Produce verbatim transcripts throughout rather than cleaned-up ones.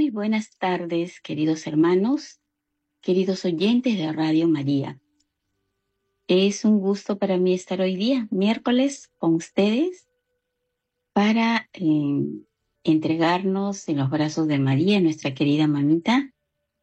Muy buenas tardes, queridos hermanos, queridos oyentes de Radio María. Es un gusto para mí estar hoy día, miércoles, con ustedes para eh, entregarnos en los brazos de María, nuestra querida mamita,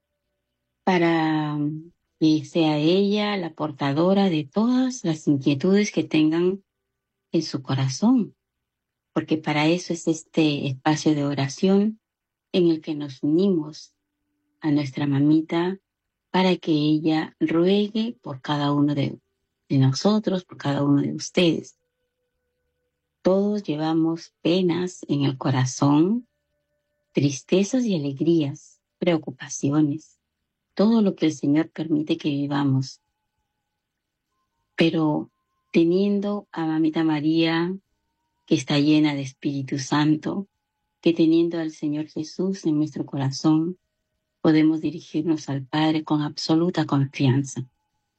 para que sea ella la portadora de todas las inquietudes que tengan en su corazón, porque para eso es este espacio de oración en el que nos unimos a nuestra mamita para que ella ruegue por cada uno de, de nosotros, por cada uno de ustedes. Todos llevamos penas en el corazón, tristezas y alegrías, preocupaciones, todo lo que el Señor permite que vivamos. Pero teniendo a Mamita María, que está llena de Espíritu Santo, que teniendo al Señor Jesús en nuestro corazón, podemos dirigirnos al Padre con absoluta confianza.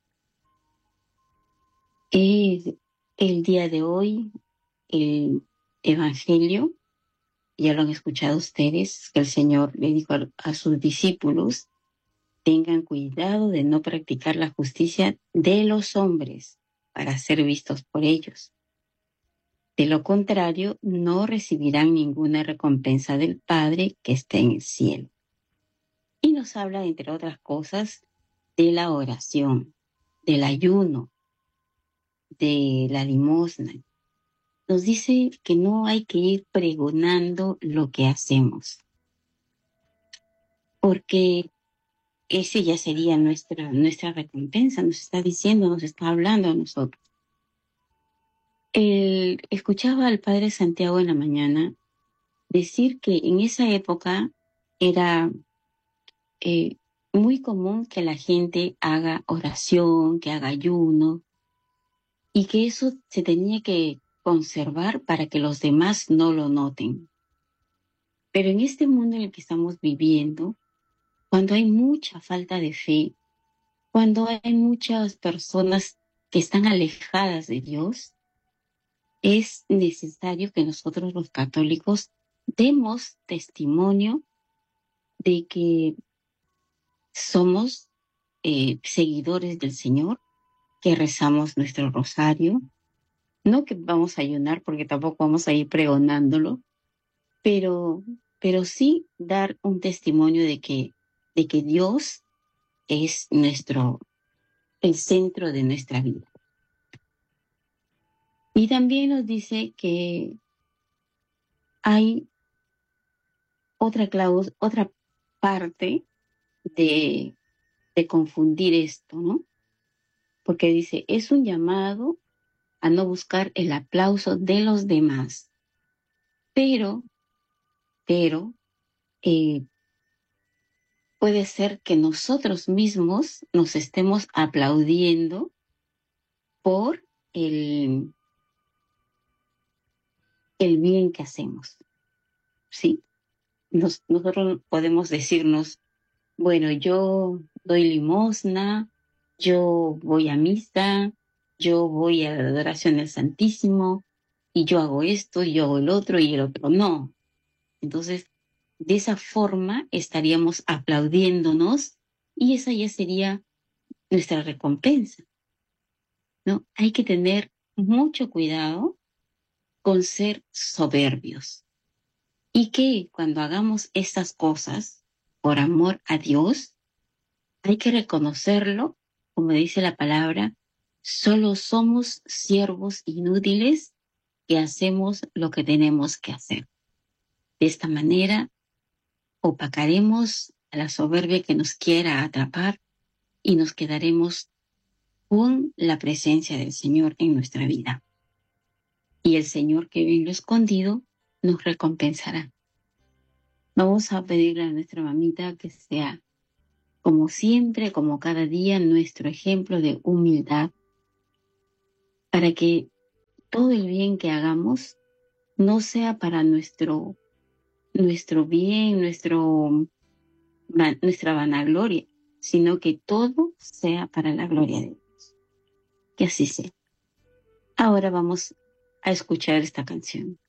Es el día de hoy, el Evangelio, ya lo han escuchado ustedes, que el Señor le dijo a, a sus discípulos, tengan cuidado de no practicar la justicia de los hombres para ser vistos por ellos. De lo contrario, no recibirán ninguna recompensa del Padre que está en el cielo. Y nos habla, entre otras cosas, de la oración, del ayuno, de la limosna. Nos dice que no hay que ir pregonando lo que hacemos, porque ese ya sería nuestra, nuestra recompensa, nos está diciendo, nos está hablando a nosotros. El, escuchaba al Padre Santiago en la mañana decir que en esa época era eh, muy común que la gente haga oración, que haga ayuno, y que eso se tenía que conservar para que los demás no lo noten. Pero en este mundo en el que estamos viviendo, cuando hay mucha falta de fe, cuando hay muchas personas que están alejadas de Dios, es necesario que nosotros los católicos demos testimonio de que somos eh, seguidores del Señor, que rezamos nuestro rosario, no que vamos a ayunar porque tampoco vamos a ir pregonándolo, pero, pero sí dar un testimonio de que, de que Dios es nuestro, el centro de nuestra vida. Y también nos dice que hay otra cláusula, otra parte de, de confundir esto, ¿no? Porque dice, es un llamado a no buscar el aplauso de los demás, pero, pero, eh, puede ser que nosotros mismos nos estemos aplaudiendo por el, el bien que hacemos, ¿sí? Nos, nosotros podemos decirnos, bueno, yo doy limosna, yo voy a misa, yo voy a la adoración del Santísimo, y yo hago esto, y yo hago el otro, y el otro no. Entonces, de esa forma estaríamos aplaudiéndonos, y esa ya sería nuestra recompensa, ¿no? Hay que tener mucho cuidado con ser soberbios. Y que cuando hagamos estas cosas por amor a Dios, hay que reconocerlo, como dice la palabra, solo somos siervos inútiles que hacemos lo que tenemos que hacer. De esta manera, opacaremos a la soberbia que nos quiera atrapar y nos quedaremos con la presencia del Señor en nuestra vida. Y el Señor que ve en lo escondido nos recompensará. Vamos a pedirle a nuestra mamita que sea, como siempre, como cada día, nuestro ejemplo de humildad, para que todo el bien que hagamos no sea para nuestro, nuestro bien, nuestro, nuestra vanagloria, sino que todo sea para la gloria de Dios. Que así sea. Ahora vamos a escuchar esta canción.